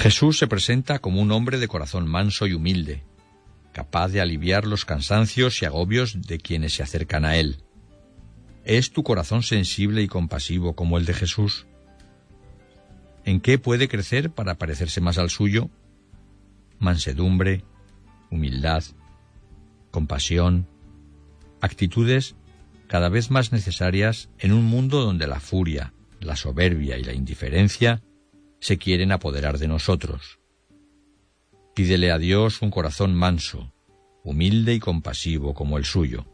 Jesús se presenta como un hombre de corazón manso y humilde, capaz de aliviar los cansancios y agobios de quienes se acercan a él. ¿Es tu corazón sensible y compasivo como el de Jesús? ¿En qué puede crecer para parecerse más al suyo? Mansedumbre, humildad, compasión, actitudes cada vez más necesarias en un mundo donde la furia, la soberbia y la indiferencia se quieren apoderar de nosotros. Pídele a Dios un corazón manso, humilde y compasivo como el suyo.